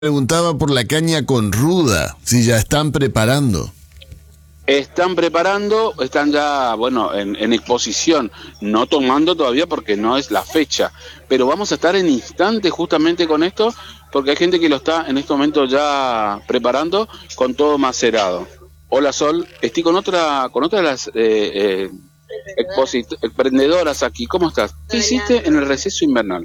Preguntaba por la caña con ruda, si ya están preparando. Están preparando, están ya, bueno, en exposición, no tomando todavía porque no es la fecha, pero vamos a estar en instante justamente con esto, porque hay gente que lo está en este momento ya preparando con todo macerado. Hola Sol, estoy con otra de las emprendedoras aquí. ¿Cómo estás? ¿Qué hiciste en el receso invernal?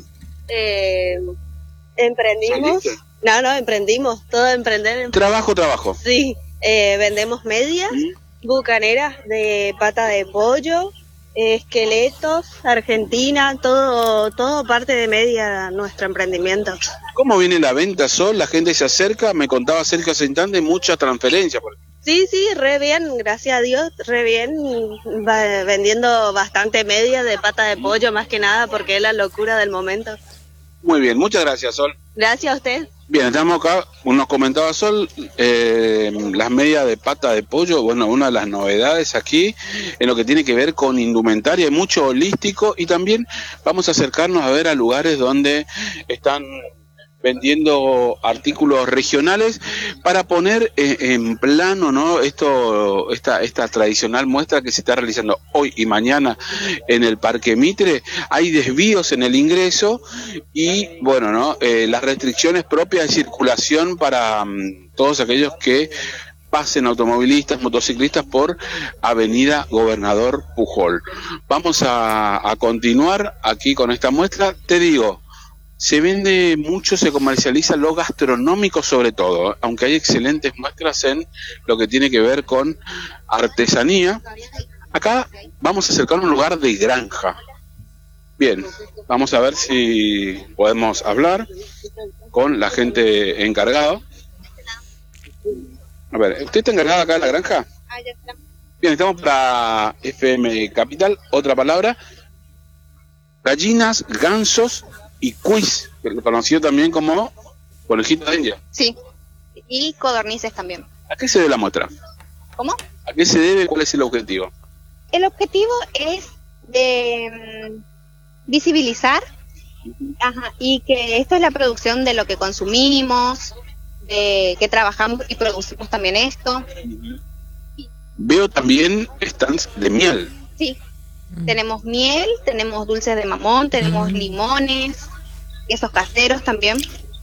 Emprendimos. No, emprendimos, todo emprender. Trabajo. Sí, vendemos medias, bucaneras de pata de pollo, esqueletos, Argentina, todo parte de media nuestro emprendimiento. ¿Cómo viene la venta, Sol? La gente se acerca, me contaba cerca hace instante, mucha transferencia. Sí, re bien, gracias a Dios, re bien, vendiendo bastante media de pata de pollo más que nada porque es la locura del momento. Muy bien, muchas gracias, Sol. Gracias a usted. Bien, estamos acá, nos comentaba Sol, las medias de pata de pollo, bueno, una de las novedades aquí en lo que tiene que ver con indumentaria, hay mucho holístico y también vamos a acercarnos a ver a lugares donde están vendiendo artículos regionales para poner en plano, ¿no? Esta tradicional muestra que se está realizando hoy y mañana en el Parque Mitre. Hay desvíos en el ingreso y, bueno, ¿no? Las restricciones propias de circulación para todos aquellos que pasen automovilistas, motociclistas por Avenida Gobernador Pujol. Vamos a continuar aquí con esta muestra. Te digo, se vende mucho, se comercializa lo gastronómico sobre todo, aunque hay excelentes muestras en lo que tiene que ver con artesanía. Acá vamos a acercar a un lugar de granja. Bien, vamos a ver si podemos hablar con la gente encargada. A ver, ¿usted está encargada acá en la granja? Ya está. Bien, estamos para FM Capital, otra palabra. Gallinas, gansos y cuis, que lo conoció también como conejito de India. Sí, y codornices también. ¿A qué se debe la muestra? ¿Cómo? ¿A qué se debe? ¿Cuál es el objetivo? El objetivo es de visibilizar y que esto es la producción de lo que consumimos, de que trabajamos y producimos también esto. Veo también stands de miel. Sí. Tenemos miel, tenemos dulces de mamón, tenemos limones, quesos caseros también.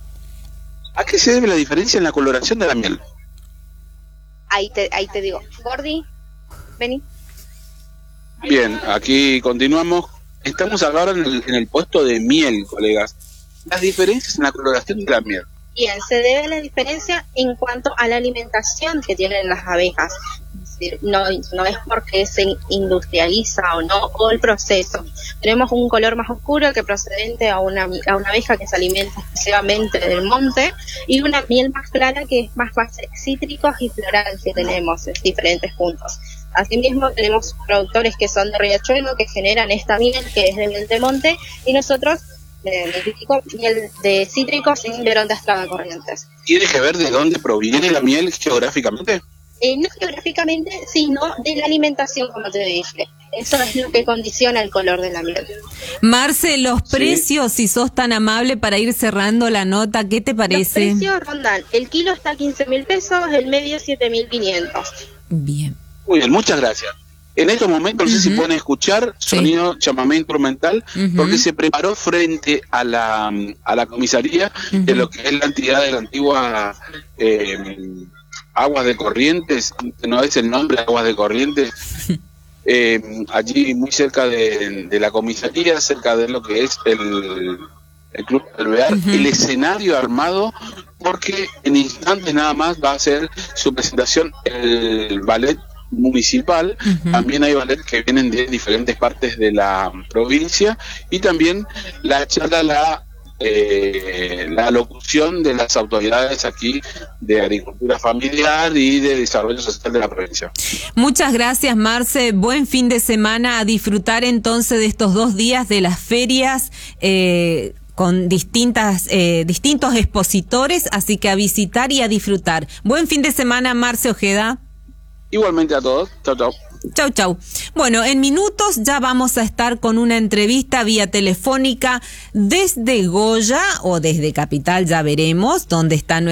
¿A qué se debe la diferencia en la coloración de la miel? Ahí te digo. Gordi, vení. Bien, aquí continuamos. Estamos ahora en el puesto de miel, colegas. Las diferencias en la coloración de la miel. Bien, se debe a la diferencia en cuanto a la alimentación que tienen las abejas. Es decir, no es porque se industrializa o no, o el proceso. Tenemos un color más oscuro que procedente a una abeja que se alimenta exclusivamente del monte, y una miel más clara que es más base cítricos y floral que tenemos en diferentes puntos. Asimismo, tenemos productores que son de riachuelo que generan esta miel que es de miel de monte, y nosotros miel de cítricos en Verón de Estrada Corrientes. ¿Tiene que ver de dónde proviene la miel geográficamente? No geográficamente, sino de la alimentación, como te dije. Eso es lo que condiciona el color de la miel. Marce, los precios, si sos tan amable para ir cerrando la nota, ¿qué te parece? Los precios rondan, el kilo está a 15.000 pesos, el medio 7.500. Bien. Muy bien, muchas gracias. En estos momentos, no sé si pueden escuchar sonido chamamé instrumental, porque se preparó frente a la comisaría de lo que es la entidad de la antigua Aguas de Corrientes, no es el nombre, Aguas de Corrientes, allí muy cerca de la comisaría, cerca de lo que es el Club Alvear, el escenario armado, porque en instantes nada más va a hacer su presentación el ballet municipal. También hay ballet que vienen de diferentes partes de la provincia, y también la charla, la locución de las autoridades aquí de agricultura familiar y de desarrollo social de la provincia. Muchas gracias, Marce, buen fin de semana, a disfrutar entonces de estos 2 días de las ferias con distintos expositores, así que a visitar y a disfrutar. Buen fin de semana, Marce Ojeda. Igualmente a todos. Chao, chao. Chau, chau. Bueno, en minutos ya vamos a estar con una entrevista vía telefónica desde Goya o desde Capital, ya veremos dónde está